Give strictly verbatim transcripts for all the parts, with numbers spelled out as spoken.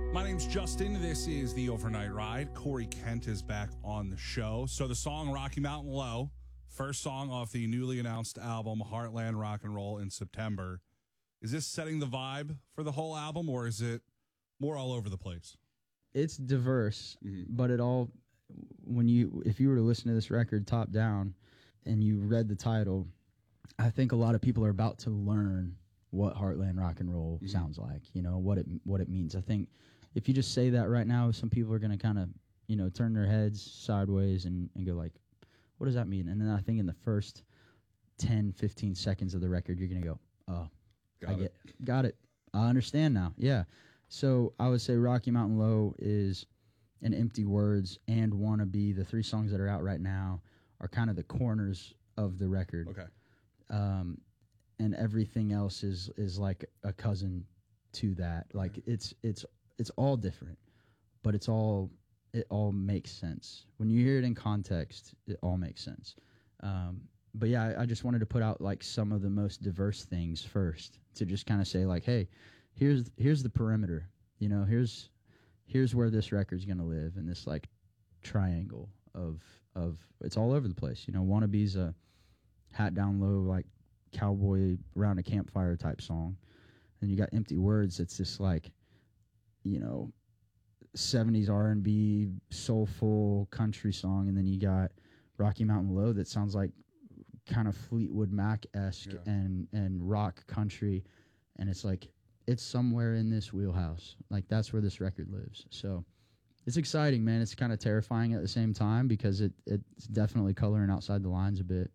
My name's Justin. This is the Overnight Ride. Corey Kent is back on the show. So the song Rocky Mountain Low, first song off the newly announced album Heartland Rock and Roll in September. Is this setting the vibe for the whole album, or is it more all over the place? It's diverse, mm-hmm. but it all, when you, if you were to listen to this record top down and you read the title, I think a lot of people are about to learn what Heartland Rock and Roll mm-hmm. sounds like, you know, what it what it means. I think if you just say that right now, some people are going to kind of, you know, turn their heads sideways and, and go like, what does that mean? And then I think in the first ten, fifteen seconds of the record, you're going to go, oh, got I it. get, got it. I understand now. Yeah. So I would say Rocky Mountain Low is and Empty Words and Wannabe, the three songs that are out right now, are kind of the corners of the record. Okay. Um, and everything else is is like a cousin to that. Like mm-hmm. it's it's it's all different, but it's all it all makes sense when you hear it in context. It all makes sense. Um, but yeah, I, I just wanted to put out like some of the most diverse things first to just kind of say like, hey, here's here's the perimeter. You know, here's here's where this record's gonna live in this like triangle of of it's all over the place. You know, Wannabe's a hat down low like cowboy around a campfire type song, and you got Empty Words. It's this like, you know, seventies R and B soulful country song, and then you got Rocky Mountain Low that sounds like kind of Fleetwood Mac-esque yeah. and and rock country, and it's like it's somewhere in this wheelhouse. Like that's where this record lives. So it's exciting, man. It's kind of terrifying at the same time because it it's definitely coloring outside the lines a bit,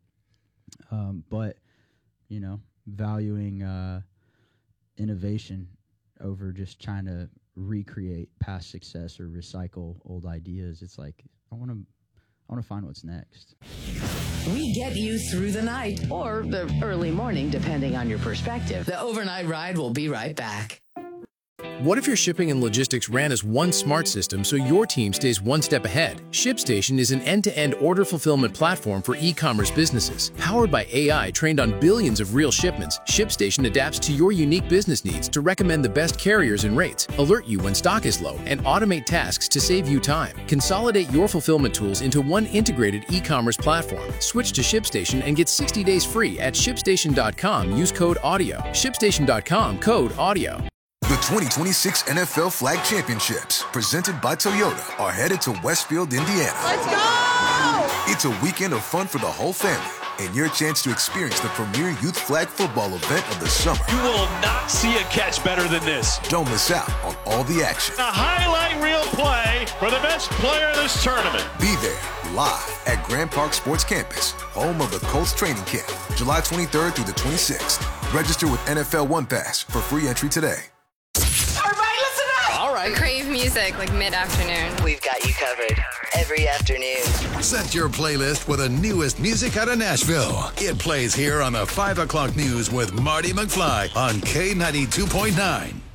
um, but you know, valuing uh, innovation over just trying to recreate past success or recycle old ideas. It's like I want to, I want to find what's next. We get you through the night or the early morning, depending on your perspective. The Overnight Ride will be right back. What if your shipping and logistics ran as one smart system so your team stays one step ahead? ShipStation is an end-to-end order fulfillment platform for e-commerce businesses. Powered by A I trained on billions of real shipments, ShipStation adapts to your unique business needs to recommend the best carriers and rates, alert you when stock is low, and automate tasks to save you time. Consolidate your fulfillment tools into one integrated e-commerce platform. Switch to ShipStation and get sixty days free at ShipStation dot com. Use code AUDIO. ShipStation dot com, code AUDIO. The twenty twenty-six N F L Flag Championships, presented by Toyota, are headed to Westfield, Indiana. Let's go! It's a weekend of fun for the whole family and your chance to experience the premier youth flag football event of the summer. You will not see a catch better than this. Don't miss out on all the action. A highlight reel play for the best player in this tournament. Be there live at Grand Park Sports Campus, home of the Colts training camp, July twenty-third through the twenty-sixth. Register with N F L One Pass for free entry today. Crave music like mid-afternoon. We've got you covered every afternoon. Set your playlist with the newest music out of Nashville. It plays here on the five o'clock news with Marty McFly on K ninety-two point nine.